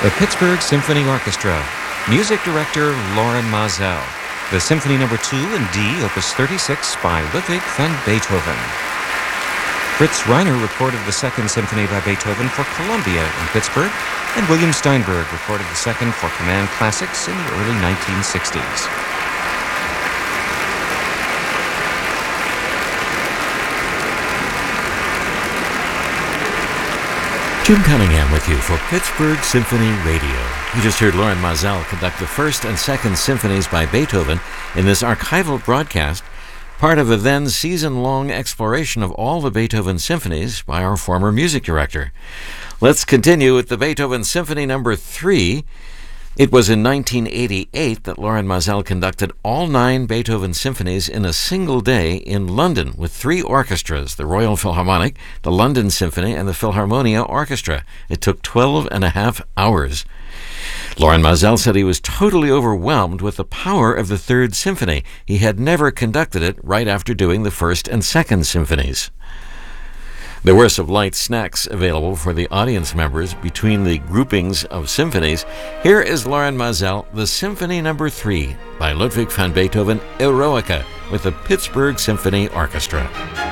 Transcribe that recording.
The Pittsburgh Symphony Orchestra. Music director Lorin Maazel. The Symphony No. 2 in D, Opus 36 by Ludwig van Beethoven. Fritz Reiner recorded the Second Symphony by Beethoven for Columbia in Pittsburgh, and William Steinberg recorded the Second for Command Classics in the early 1960s. Jim Cunningham with you for Pittsburgh Symphony Radio. You just heard Lorin Maazel conduct the First and Second Symphonies by Beethoven in this archival broadcast, part of a then season-long exploration of all the Beethoven symphonies by our former music director. Let's continue with the Beethoven Symphony No. 3. It was in 1988 that Lorin Maazel conducted all 9 Beethoven symphonies in a single day in London with 3 orchestras, the Royal Philharmonic, the London Symphony, and the Philharmonia Orchestra. It took 12 and a half hours. Lorin Maazel said he was totally overwhelmed with the power of the Third Symphony. He had never conducted it right after doing the First and Second Symphonies. There were some light snacks available for the audience members between the groupings of symphonies. Here is Lorin Maazel, the Symphony No. 3 by Ludwig van Beethoven, Eroica, with the Pittsburgh Symphony Orchestra.